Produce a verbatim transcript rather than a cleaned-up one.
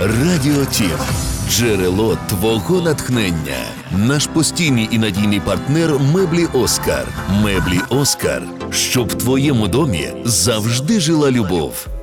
Радіо Тім. Джерело твого натхнення. Наш постійний і надійний партнер меблі Оскар. Меблі Оскар. Щоб в твоєму домі завжди жила любов.